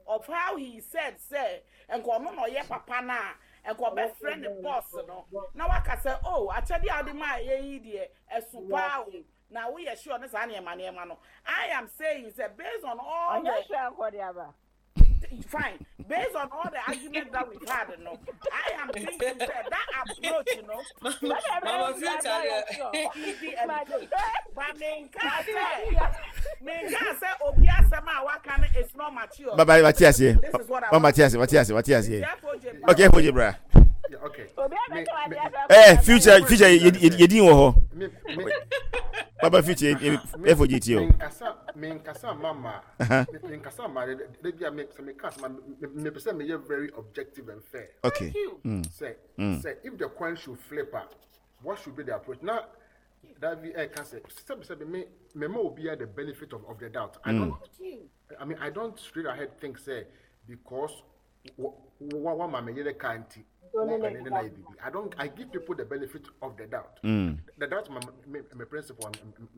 of how he said say and go no ye papa na and go best friend the boss no. Now I can say oh actually ade ma ye die esupa o. Now we are sure this anya mano. I am saying say based on all the fine. Based on all the arguments that we've had, I am thinking that approach, but it's not mature. But Matthias here. Matthias here. Okay, Hojibra. Okay. Future, you didn't Baba future, FOGTO. Kasa mama. Kasa mama. Me person me very objective and fair. Okay. Say if the coin should flip up, what should be the approach? Now that we can say me will be the benefit of the doubt. I don't straight ahead think say because what mama yele can't. I give people the benefit of the doubt. That's my principle.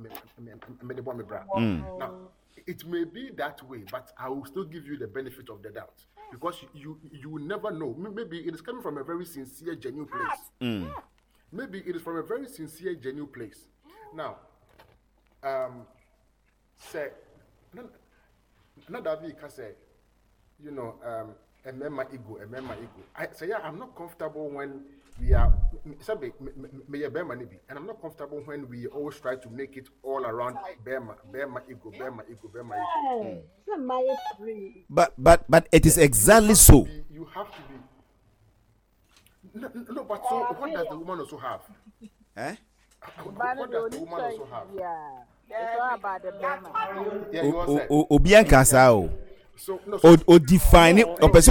Now, it may be that way, but I will still give you the benefit of the doubt because you will never know. Maybe it is coming from a very sincere, genuine place. Maybe it is from a very sincere, genuine place. Now, say, not that we can say, a member ego. I say, I'm not comfortable when we are, and I'm not comfortable when we always try to make it all around Bema ego. But it is exactly so. You have to be. No, but so what does the woman also have? What does the woman also have? It's all about the Bema. Obianka sao. O defining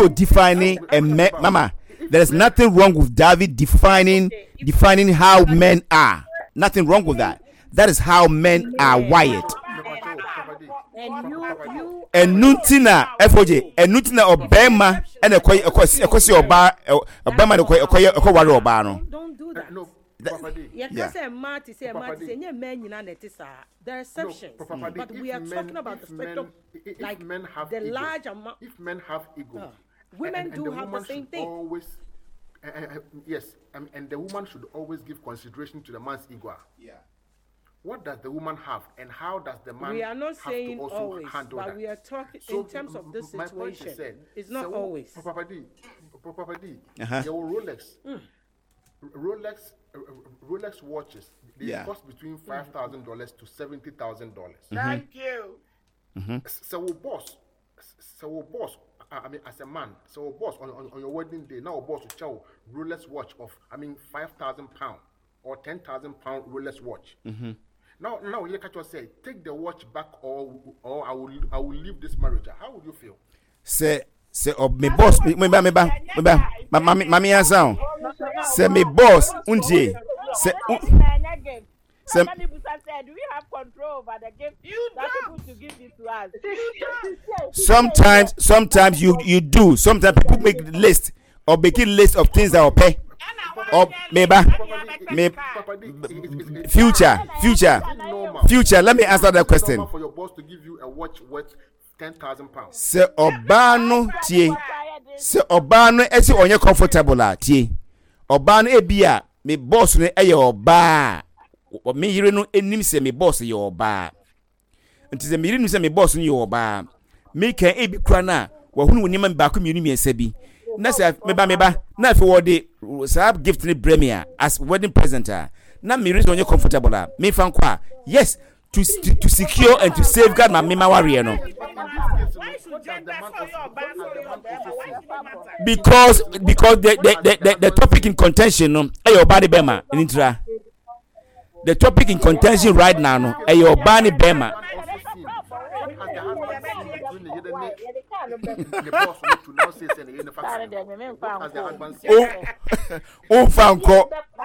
mama, there is nothing wrong with David defining how men are. Nothing wrong with that. That is how men are wired. And Nutina FOJ and Nutina Obama and a Kosi Obama. Don't do that. No. Yes, Marty say, men, there are exceptions, but we are talking about the spectrum. Like men have the ego. Large amount. If men have ego, women and do have the same thing. Always, yes, and the woman should always give consideration to the man's ego. Yeah. What does the woman have, and how does the man? We are not have saying to also always, handle but that? we are talking So in terms of this my point situation. is said, It's not so always. Papa D, your Rolex watches, they cost between $5,000 to $70,000. Thank you. So boss, I mean, as a man, so boss on your wedding day, now boss will chow Rolex watch of, £5,000 or £10,000 Rolex watch. Now you can just say, take the watch back, or I will leave this marriage. How would you feel? Say me boss me sound. Say me boss unje. Say do we have control over the gift? You don't to give this to us. Sometimes you do. Sometimes people make list or making list of things that will pay. Or maybe future. Let me answer that question. For your boss to give you a watch worth £10,000. Se obano tie. Se obano esi onye comfortable la tie. Obano ebia me boss no eye oba. Me yire no enim se me boss ye oba. Nti se me yire no se me boss no ye oba. Me kan ebi kura na wa hunu wonima ba ko mienu miensa bi. Na se meba na fe wo de sa gift ni premier as wedding present. Na me reason onye comfortable la. Me fan kwa. Yes. To secure and to safeguard my mema warrior no. Because the topic in contention no your body bema intra. The topic in contention right now no your body bema. Oh fanko.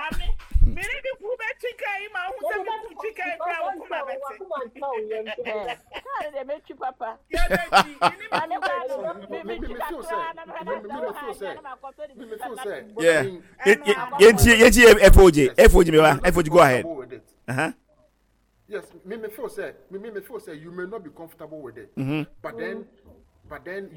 FOJ go ahead. Yes, me feel say you may not be comfortable with it, but then